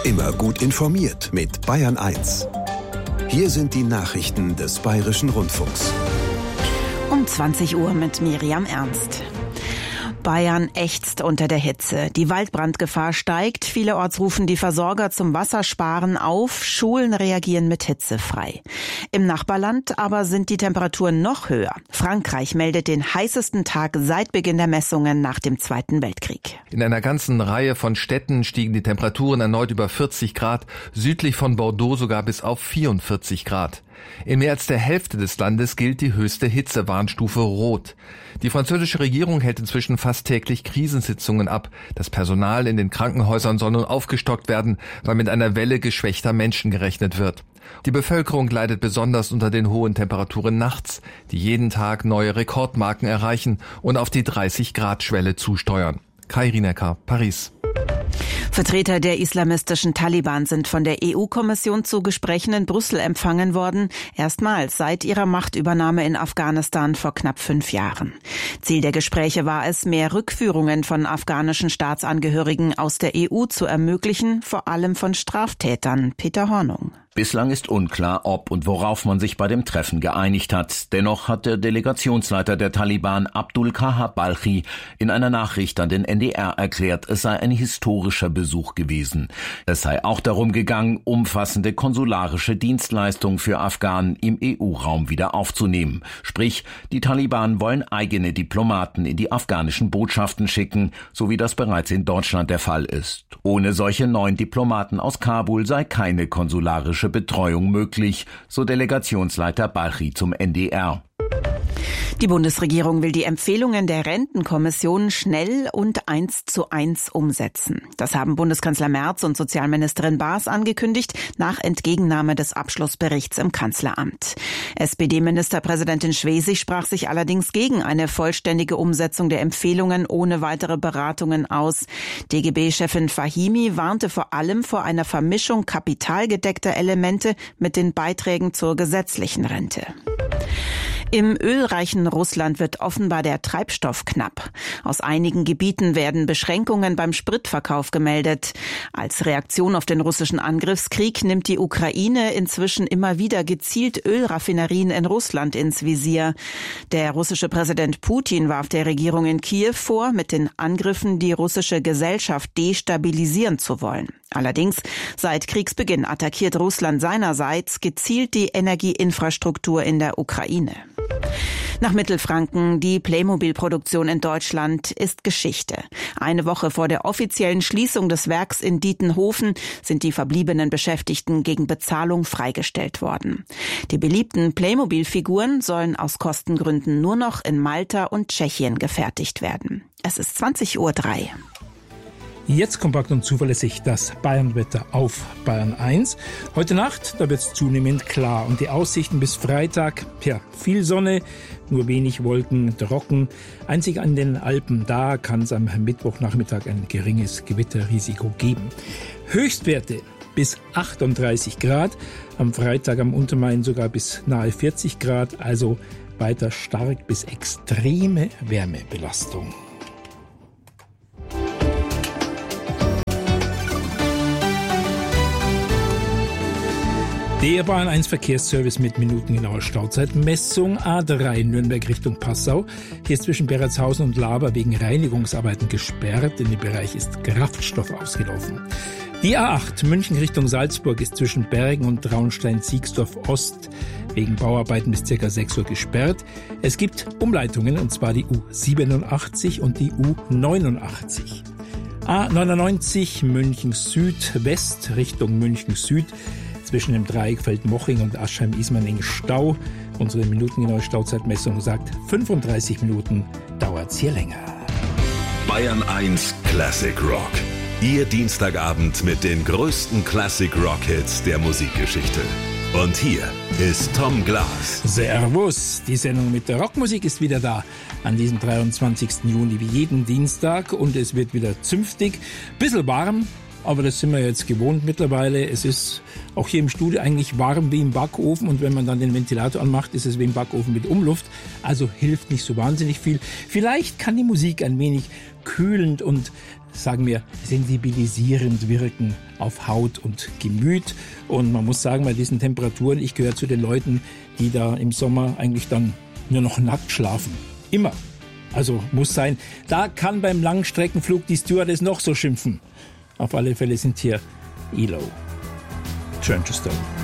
Immer gut informiert mit Bayern 1. Hier sind die Nachrichten des Bayerischen Rundfunks. Um 20 Uhr mit Miriam Ernst. Bayern ächzt unter der Hitze. Die Waldbrandgefahr steigt. Vielerorts rufen die Versorger zum Wassersparen auf. Schulen reagieren mit Hitze frei. Im Nachbarland aber sind die Temperaturen noch höher. Frankreich meldet den heißesten Tag seit Beginn der Messungen nach dem Zweiten Weltkrieg. In einer ganzen Reihe von Städten stiegen die Temperaturen erneut über 40 Grad, südlich von Bordeaux sogar bis auf 44 Grad. In mehr als der Hälfte des Landes gilt die höchste Hitzewarnstufe Rot. Die französische Regierung hält inzwischen fast täglich Krisensitzungen ab. Das Personal in den Krankenhäusern soll nun aufgestockt werden, weil mit einer Welle geschwächter Menschen gerechnet wird. Die Bevölkerung leidet besonders unter den hohen Temperaturen nachts, die jeden Tag neue Rekordmarken erreichen und auf die 30-Grad-Schwelle zusteuern. Kai Rienecker, Paris. Vertreter der islamistischen Taliban sind von der EU-Kommission zu Gesprächen in Brüssel empfangen worden, erstmals seit ihrer Machtübernahme in Afghanistan vor knapp 5 Jahren. Ziel der Gespräche war es, mehr Rückführungen von afghanischen Staatsangehörigen aus der EU zu ermöglichen, vor allem von Straftätern. Peter Hornung. Bislang ist unklar, ob und worauf man sich bei dem Treffen geeinigt hat. Dennoch hat der Delegationsleiter der Taliban, Abdul Kahar Balchi, in einer Nachricht an den NDR erklärt, es sei ein historischer Besuch gewesen. Es sei auch darum gegangen, umfassende konsularische Dienstleistungen für Afghanen im EU-Raum wieder aufzunehmen. Sprich, die Taliban wollen eigene Diplomaten in die afghanischen Botschaften schicken, so wie das bereits in Deutschland der Fall ist. Ohne solche neuen Diplomaten aus Kabul sei keine konsularische Betreuung möglich, so Delegationsleiter Balchi zum NDR. Die Bundesregierung will die Empfehlungen der Rentenkommission schnell und 1:1 umsetzen. Das haben Bundeskanzler Merz und Sozialministerin Baas angekündigt, nach Entgegennahme des Abschlussberichts im Kanzleramt. SPD-Ministerpräsidentin Schwesig sprach sich allerdings gegen eine vollständige Umsetzung der Empfehlungen ohne weitere Beratungen aus. DGB-Chefin Fahimi warnte vor allem vor einer Vermischung kapitalgedeckter Elemente mit den Beiträgen zur gesetzlichen Rente. Im ölreichen Russland wird offenbar der Treibstoff knapp. Aus einigen Gebieten werden Beschränkungen beim Spritverkauf gemeldet. Als Reaktion auf den russischen Angriffskrieg nimmt die Ukraine inzwischen immer wieder gezielt Ölraffinerien in Russland ins Visier. Der russische Präsident Putin warf der Regierung in Kiew vor, mit den Angriffen die russische Gesellschaft destabilisieren zu wollen. Allerdings, seit Kriegsbeginn attackiert Russland seinerseits gezielt die Energieinfrastruktur in der Ukraine. Nach Mittelfranken, die Playmobil-Produktion in Deutschland ist Geschichte. Eine Woche vor der offiziellen Schließung des Werks in Dietenhofen sind die verbliebenen Beschäftigten gegen Bezahlung freigestellt worden. Die beliebten Playmobil-Figuren sollen aus Kostengründen nur noch in Malta und Tschechien gefertigt werden. Es ist 20:03 Uhr. Jetzt kompakt und zuverlässig das Bayernwetter auf Bayern 1. Heute Nacht, da wird es zunehmend klar und die Aussichten bis Freitag, viel Sonne, nur wenig Wolken, trocken. Einzig an den Alpen, da kann es am Mittwochnachmittag ein geringes Gewitterrisiko geben. Höchstwerte bis 38 Grad, am Freitag am Untermain sogar bis nahe 40 Grad, also weiter stark bis extreme Wärmebelastung. Der Bayern 1 Verkehrsservice mit minutengenauer Stauzeitmessung. A3 Nürnberg Richtung Passau. Hier ist zwischen Beratshausen und Laber wegen Reinigungsarbeiten gesperrt. In dem Bereich ist Kraftstoff ausgelaufen. Die A8 München Richtung Salzburg ist zwischen Bergen und Traunstein-Siegsdorf Ost wegen Bauarbeiten bis ca. 6 Uhr gesperrt. Es gibt Umleitungen, und zwar die U87 und die U89. A99 München Südwest Richtung München Süd. Zwischen dem Dreieck Feldmoching und Aschheim-Ismaning Stau. Unsere minutengenaue Stauzeitmessung sagt, 35 Minuten dauert's hier länger. Bayern 1 Classic Rock. Ihr Dienstagabend mit den größten Classic Rock Hits der Musikgeschichte. Und hier ist Tom Glas. Servus, die Sendung mit der Rockmusik ist wieder da. An diesem 23. Juni wie jeden Dienstag und es wird wieder zünftig. Bisschen warm, aber das sind wir jetzt gewohnt mittlerweile. Es ist auch hier im Studio eigentlich warm wie im Backofen und wenn man dann den Ventilator anmacht, ist es wie im Backofen mit Umluft. Also hilft nicht so wahnsinnig viel. Vielleicht kann die Musik ein wenig kühlend und sagen wir, sensibilisierend wirken auf Haut und Gemüt. Und man muss sagen, bei diesen Temperaturen, ich gehöre zu den Leuten, die da im Sommer eigentlich dann nur noch nackt schlafen. Immer. Also muss sein. Da kann beim Langstreckenflug die Stewardess noch so schimpfen. Auf alle Fälle sind hier ELO. Trench Stone.